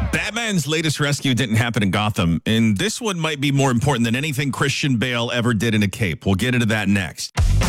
Batman's latest rescue didn't happen in Gotham, and this one might be more important than anything Christian Bale ever did in a cape. We'll get into that next.